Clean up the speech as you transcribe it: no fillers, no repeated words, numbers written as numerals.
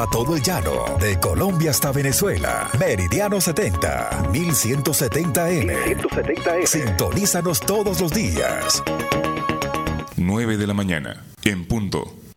A todo el llano, de Colombia hasta Venezuela. Meridiano 70, 1170M. Sintonízanos todos los días. 9 de la mañana, en punto.